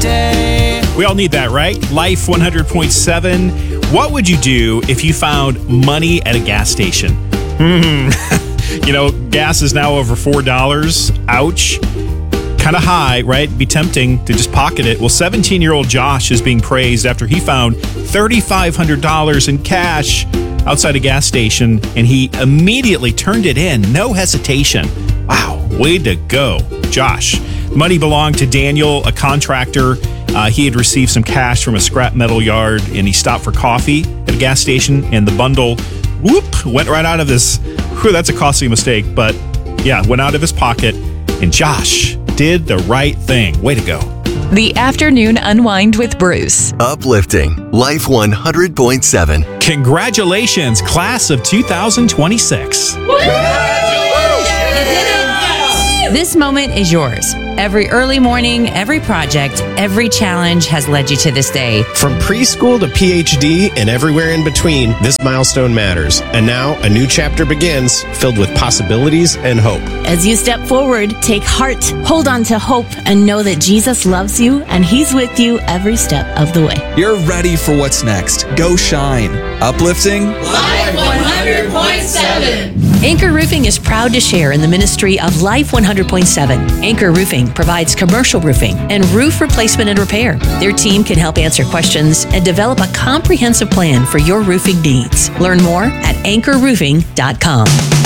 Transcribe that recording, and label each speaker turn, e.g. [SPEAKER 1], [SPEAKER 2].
[SPEAKER 1] day.
[SPEAKER 2] We all need that, right? Life 100.7. What would you do if you found money at a gas station? You know, gas is now over $4. Ouch. Kind of high, right? It'd be tempting to just pocket it. Well, 17-year-old Josh is being praised after he found $3,500 in cash outside a gas station, and he immediately turned it in. No hesitation. Wow, way to go, Josh. Money belonged to Daniel, a contractor. He had received some cash from a scrap metal yard, and he stopped for coffee at a gas station, and the bundle, went right out of his... Whew, that's a costly mistake, but yeah, went out of his pocket, and Josh did the right thing. Way to go.
[SPEAKER 3] The Afternoon Unwind with Bruce.
[SPEAKER 4] Uplifting. Life 100.7.
[SPEAKER 2] Congratulations, class of 2026.
[SPEAKER 5] This moment is yours. Every early morning, every project, every challenge has led you to this day.
[SPEAKER 6] From preschool to PhD and everywhere in between, this milestone matters. And now a new chapter begins, filled with possibilities and hope.
[SPEAKER 7] As you step forward, take heart, hold on to hope, and know that Jesus loves you and He's with you every step of the way.
[SPEAKER 1] You're ready for what's next. Go shine. Uplifting.
[SPEAKER 8] Life 100.7.
[SPEAKER 9] Anchor Roofing is proud to share in the ministry of Life 100.7. Anchor Roofing provides commercial roofing and roof replacement and repair. Their team can help answer questions and develop a comprehensive plan for your roofing needs. Learn more at anchorroofing.com.